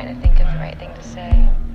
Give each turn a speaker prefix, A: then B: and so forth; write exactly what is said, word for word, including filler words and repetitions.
A: try to think of the right thing to say.